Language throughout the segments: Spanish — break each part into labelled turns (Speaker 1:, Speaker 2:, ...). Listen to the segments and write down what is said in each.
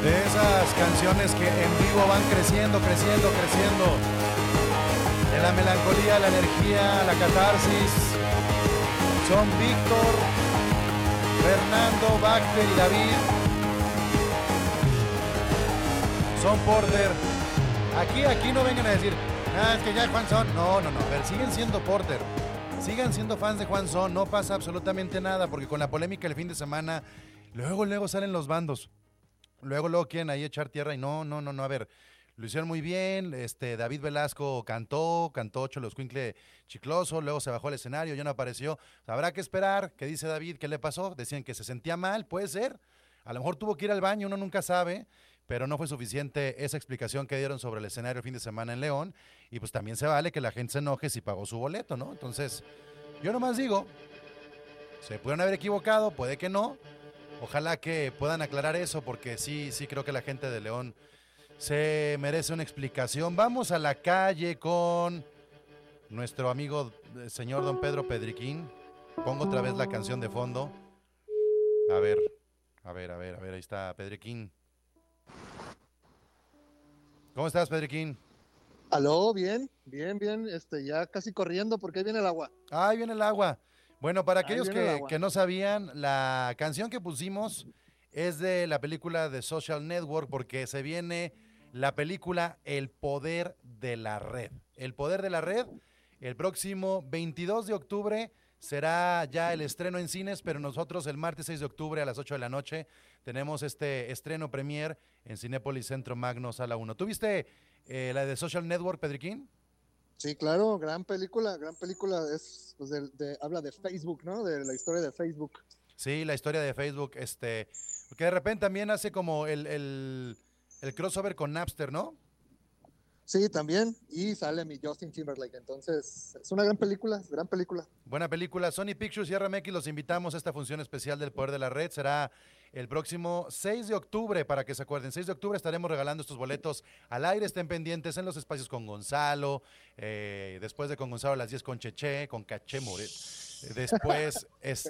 Speaker 1: De esas canciones que en vivo van creciendo, creciendo, creciendo. De la melancolía, la energía, la catarsis. Son Víctor, Fernando, Bacter y David. Son Porter. Aquí no vengan a decir, es que ya Juan Son. No. A ver, siguen siendo Porter. Sigan siendo fans de Juan Son. No pasa absolutamente nada, porque con la polémica el fin de semana, luego salen los bandos. Luego quieren ahí echar tierra y no, a ver, lo hicieron muy bien, David Velasco cantó Xoloescuincle Chicloso, luego se bajó al escenario, ya no apareció, habrá que esperar. ¿Qué dice David? ¿Qué le pasó? Decían que se sentía mal, puede ser, a lo mejor tuvo que ir al baño, uno nunca sabe, pero no fue suficiente esa explicación que dieron sobre el escenario el fin de semana en León, y pues también se vale que la gente se enoje si pagó su boleto, ¿no? Entonces, yo nomás digo, se pudieron haber equivocado, puede que no. Ojalá que puedan aclarar eso, porque sí creo que la gente de León se merece una explicación. Vamos a la calle con nuestro amigo señor don Pedro Pedriquín. Pongo otra vez la canción de fondo. A ver, ahí está Pedriquín. ¿Cómo estás, Pedriquín?
Speaker 2: Aló, bien, ya casi corriendo porque ahí viene el agua.
Speaker 1: Ahí viene el agua. Bueno, para aquellos que no sabían, la canción que pusimos es de la película de Social Network, porque se viene la película El Poder de la Red. El Poder de la Red, el próximo 22 de octubre será ya el estreno en cines, pero nosotros el martes 6 de octubre a las 8 de la noche tenemos este estreno premier en Cinépolis Centro Magno, Sala 1. ¿Tú viste la de Social Network, Pedriquín?
Speaker 2: Sí, claro, gran película, es pues habla de Facebook, ¿no? De la historia de Facebook.
Speaker 1: Sí, la historia de Facebook, que de repente también hace como el crossover con Napster, ¿no?
Speaker 2: Sí, también, y sale mi Justin Timberlake, entonces es una gran película.
Speaker 1: Buena película. Sony Pictures y RMX los invitamos a esta función especial del Poder de la Red. Será el próximo 6 de octubre, para que se acuerden. 6 de octubre estaremos regalando estos boletos al aire. Estén pendientes en los espacios con Gonzalo, después de con Gonzalo a las 10 con Cheche, con Caché Moret. Después,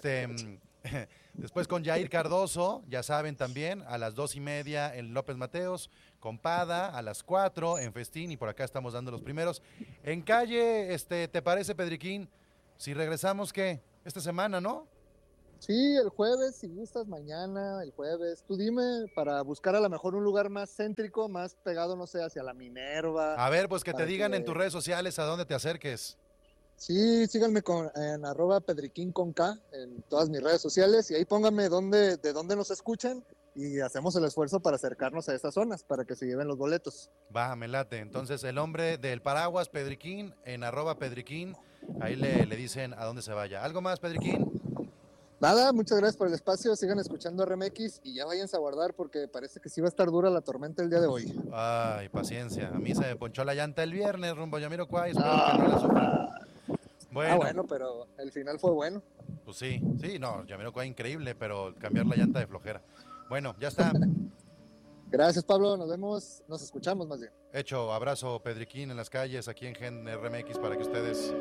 Speaker 1: después con Jair Cardoso, ya saben también, a las 2:30 en López Mateos, con Pada, a las 4 en Festín, y por acá estamos dando los primeros. En calle, ¿te parece, Pedriquín? Si regresamos, ¿qué? Esta semana, ¿no?
Speaker 2: Sí, el jueves, si gustas, mañana, el jueves. Tú dime, para buscar a lo mejor un lugar más céntrico, más pegado, no sé, hacia la Minerva.
Speaker 1: A ver, pues que te digan en tus redes sociales a dónde te acerques.
Speaker 2: Sí, síganme en @Pedriquín con K en todas mis redes sociales y ahí pónganme de dónde nos escuchan y hacemos el esfuerzo para acercarnos a estas zonas para que se lleven los boletos.
Speaker 1: Va, me late. Entonces el hombre del paraguas, Pedriquín, en @Pedriquín, ahí le dicen a dónde se vaya. ¿Algo más, Pedriquín?
Speaker 2: Nada, muchas gracias por el espacio, sigan escuchando RMX y ya váyanse a guardar porque parece que sí va a estar dura la tormenta el día de hoy.
Speaker 1: Ay, paciencia, a mí se me ponchó la llanta el viernes rumbo a Jamiroquai, espero que no la sufran.
Speaker 2: Bueno, pero el final fue bueno.
Speaker 1: Pues sí, no, Jamiroquai increíble, pero cambiar la llanta de flojera. Bueno, ya está.
Speaker 2: Gracias, Pablo, nos escuchamos más bien.
Speaker 1: Hecho, abrazo Pedriquín en las calles, aquí en Gen RMX, para que ustedes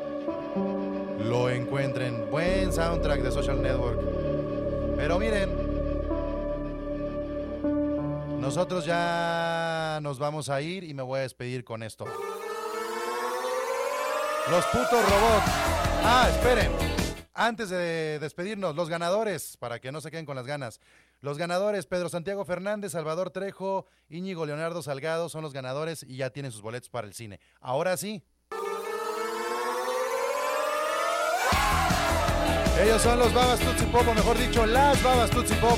Speaker 1: lo encuentren. Buen soundtrack de Social Network. Pero miren, nosotros ya nos vamos a ir y me voy a despedir con esto. Los putos robots. Esperen. Antes de despedirnos, los ganadores, para que no se queden con las ganas. Los ganadores, Pedro Santiago Fernández, Salvador Trejo, Íñigo Leonardo Salgado, son los ganadores y ya tienen sus boletos para el cine. Ahora sí. Ellos son los Babas Tutsi Pop, o mejor dicho, las Babas Tutsi Pop.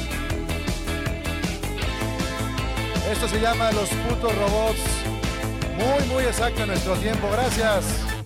Speaker 1: Esto se llama Los Putos Robots. Muy, muy exacto en nuestro tiempo. Gracias.